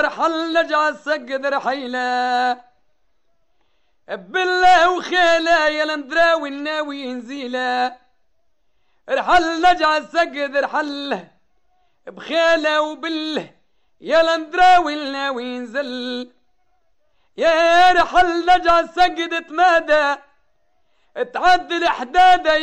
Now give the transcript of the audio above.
رحل نجع السقد رحيله بالله وخيله يا لندراوي الناوي ينزيله رحل نجع السقد رحل بخيله وبالله يا لندراوي الناوي ينزل يا رحل نجع السقد تمادى تعدل احداده